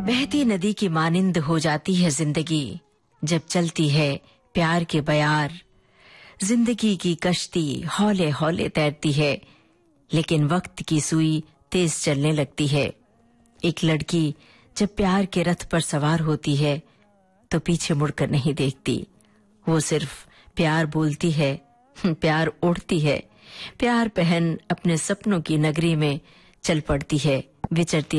बहती नदी की मानिंद हो जाती है जिंदगी जब चलती है प्यार के बयार। जिंदगी की कश्ती हौले हौले तैरती है, लेकिन वक्त की सुई तेज चलने लगती है। एक लड़की जब प्यार के रथ पर सवार होती है तो पीछे मुड़कर नहीं देखती। वो सिर्फ प्यार बोलती है, प्यार उड़ती है, प्यार पहन अपने सपनों की नगरी में चल पड़ती है, विचरती